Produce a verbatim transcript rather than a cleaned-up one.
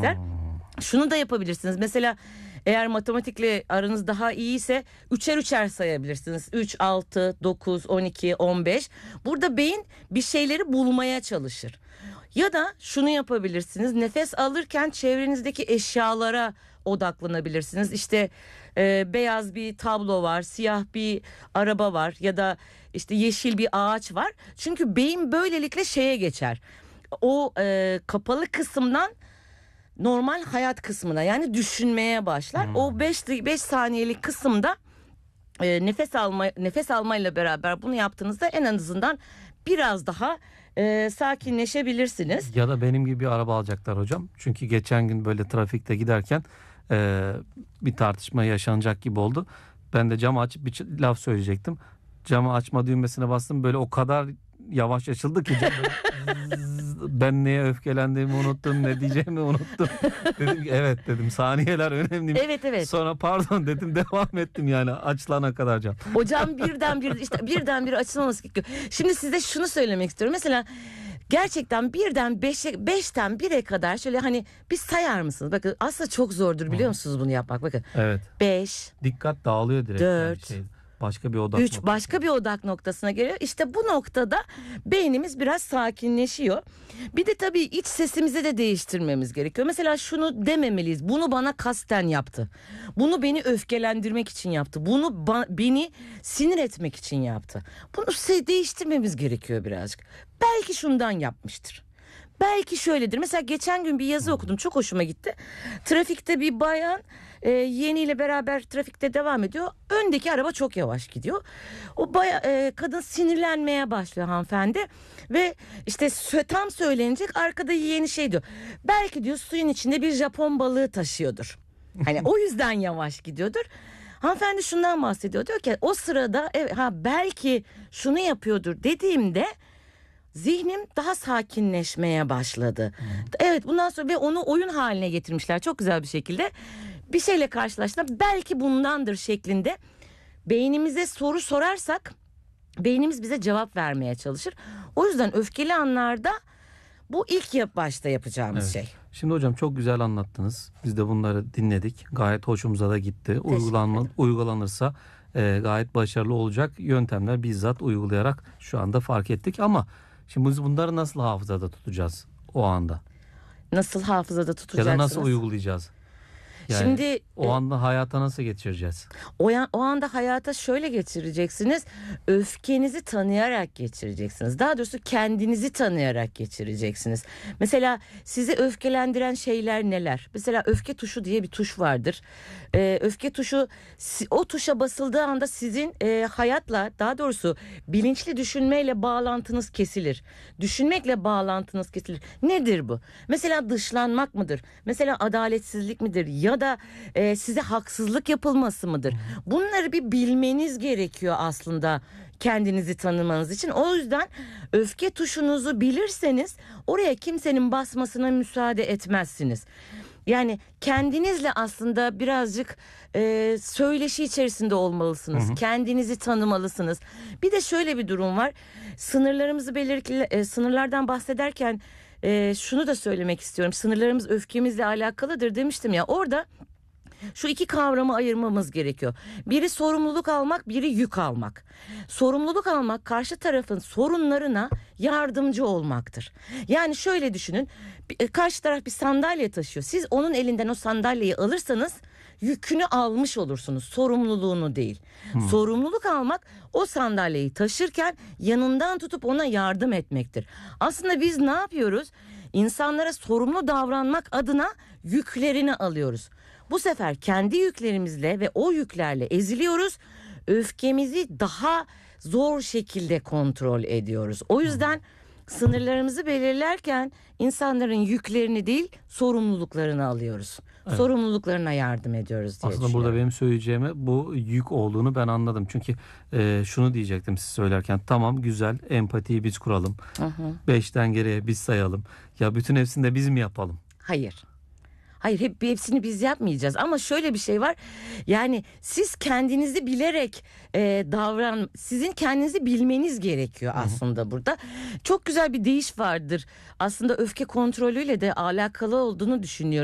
ister. Şunu da yapabilirsiniz. Mesela eğer matematikle aranız daha iyiyse üçer üçer sayabilirsiniz. üç, altı, dokuz, on iki, on beş. Burada beyin bir şeyleri bulmaya çalışır. Ya da şunu yapabilirsiniz. Nefes alırken çevrenizdeki eşyalara odaklanabilirsiniz. İşte e, beyaz bir tablo var, siyah bir araba var ya da işte yeşil bir ağaç var. Çünkü beyin böylelikle şeye geçer. O e, kapalı kısımdan normal hayat kısmına, yani düşünmeye başlar. Hmm. O beş saniyelik kısımda e, nefes alma nefes almayla beraber bunu yaptığınızda en azından biraz daha e, sakinleşebilirsiniz. Ya da benim gibi bir araba alacaklar hocam. Çünkü geçen gün böyle trafikte giderken e, bir tartışma yaşanacak gibi oldu. Ben de camı açıp bir laf söyleyecektim. Camı açma düğmesine bastım. Böyle o kadar yavaş açıldı ki cam ben neye öfkelendiğimi unuttum, ne diyeceğimi unuttum. Dedim ki evet dedim, saniyeler önemli. Evet evet. Sonra pardon dedim, devam ettim yani açılana kadar cam. O cam birden bir işte birden bir açılmaması gerekiyor. Şimdi size şunu söylemek istiyorum. Mesela gerçekten birden beşe, beşten bire kadar şöyle hani bir sayar mısınız? Bakın aslında çok zordur, biliyor musunuz bunu yapmak? Bakın. Evet. beş. Dikkat dağılıyor direkt. dört. Yani şey. Başka bir odak üç noktası. Başka bir odak noktasına geliyor. İşte bu noktada beynimiz biraz sakinleşiyor. Bir de tabii iç sesimizi de değiştirmemiz gerekiyor. Mesela şunu dememeliyiz. Bunu bana kasten yaptı. Bunu beni öfkelendirmek için yaptı. Bunu ba- beni sinir etmek için yaptı. Bunu değiştirmemiz gerekiyor birazcık. Belki şundan yapmıştır. Belki şöyledir. Mesela geçen gün bir yazı okudum. Çok hoşuma gitti. Trafikte bir bayan e, yeğeniyle beraber trafikte devam ediyor. Öndeki araba çok yavaş gidiyor. O baya, e, kadın sinirlenmeye başlıyor, hanımefendi. Ve işte tam söylenecek, arkada yeğeni şey diyor. Belki diyor suyun içinde bir Japon balığı taşıyordur. Hani o yüzden yavaş gidiyordur. Hanımefendi şundan bahsediyor. Diyor ki o sırada evet, ha belki şunu yapıyordur dediğimde zihnim daha sakinleşmeye başladı. Hmm. Evet, bundan sonra ve onu oyun haline getirmişler çok güzel bir şekilde. Bir şeyle karşılaştığında belki bundandır şeklinde beynimize soru sorarsak beynimiz bize cevap vermeye çalışır. O yüzden öfkeli anlarda bu ilk yap başta yapacağımız evet. şey. Şimdi hocam çok güzel anlattınız. Biz de bunları dinledik. Gayet hoşumuza da gitti. Uygulanma, uygulanırsa e, gayet başarılı olacak yöntemler bizzat uygulayarak şu anda fark ettik. Ama şimdi biz bunları nasıl hafızada tutacağız o anda? Nasıl hafızada tutacaksınız? Ya da nasıl uygulayacağız? Yani Şimdi o anda hayata nasıl geçireceğiz? O, o anda hayata şöyle geçireceksiniz. Öfkenizi tanıyarak geçireceksiniz. Daha doğrusu kendinizi tanıyarak geçireceksiniz. Mesela sizi öfkelendiren şeyler neler? Mesela öfke tuşu diye bir tuş vardır. Ee, öfke tuşu, o tuşa basıldığı anda sizin e, hayatla, daha doğrusu bilinçli düşünmeyle bağlantınız kesilir. Düşünmekle bağlantınız kesilir. Nedir bu? Mesela dışlanmak mıdır? Mesela adaletsizlik midir? Ya da e, size haksızlık yapılması mıdır? Bunları bir bilmeniz gerekiyor aslında kendinizi tanımanız için. O yüzden öfke tuşunuzu bilirseniz oraya kimsenin basmasına müsaade etmezsiniz. Yani kendinizle aslında birazcık e, söyleşi içerisinde olmalısınız. Hı hı. Kendinizi tanımalısınız. Bir de şöyle bir durum var. Sınırlarımızı belirli e, sınırlardan bahsederken e, şunu da söylemek istiyorum. Sınırlarımız öfkemizle alakalıdır demiştim ya. Orada şu iki kavramı ayırmamız gerekiyor. Biri sorumluluk almak, biri yük almak. Sorumluluk almak karşı tarafın sorunlarına yardımcı olmaktır. Yani şöyle düşünün, karşı taraf bir sandalye taşıyor. Siz onun elinden o sandalyeyi alırsanız yükünü almış olursunuz, sorumluluğunu değil. Hmm. Sorumluluk almak, o sandalyeyi taşırken yanından tutup ona yardım etmektir. Aslında biz ne yapıyoruz? İnsanlara sorumlu davranmak adına yüklerini alıyoruz. Bu sefer kendi yüklerimizle ve o yüklerle eziliyoruz. Öfkemizi daha zor şekilde kontrol ediyoruz. O yüzden sınırlarımızı belirlerken insanların yüklerini değil, sorumluluklarını alıyoruz. Evet. Sorumluluklarına yardım ediyoruz diye Aslında burada benim söyleyeceğime bu yük olduğunu ben anladım. Çünkü e, şunu diyecektim siz söylerken. Tamam, güzel, empatiyi biz kuralım. Hı hı. Beşten geriye biz sayalım. Ya bütün hepsini de biz mi yapalım? Hayır. Hayır, hep hepsini biz yapmayacağız ama şöyle bir şey var. Yani siz kendinizi bilerek e, davran, sizin kendinizi bilmeniz gerekiyor aslında Hı-hı. burada. Çok güzel bir deyiş vardır. Aslında öfke kontrolüyle de alakalı olduğunu düşünüyorum.